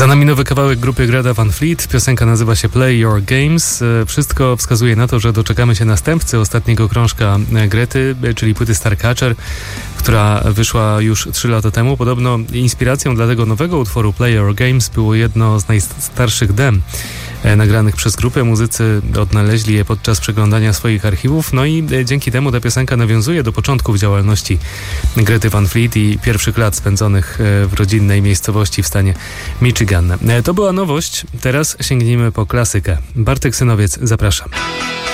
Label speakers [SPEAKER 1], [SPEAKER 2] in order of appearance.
[SPEAKER 1] Za nami nowy kawałek grupy Greta Van Fleet. Piosenka nazywa się Play Your Games. Wszystko wskazuje na to, że doczekamy się następcy ostatniego krążka Grety, czyli płyty Starcatcher, która wyszła już 3 lata temu. Podobno inspiracją dla tego nowego utworu Play Your Games było jedno z najstarszych dem nagranych przez grupę. Muzycy odnaleźli je podczas przeglądania swoich archiwów, no i dzięki temu ta piosenka nawiązuje do początków działalności Grety Van Fleet i pierwszych lat spędzonych w rodzinnej miejscowości w stanie Michigan. To była nowość, teraz sięgnijmy po klasykę. Bartek Synowiec, zapraszam.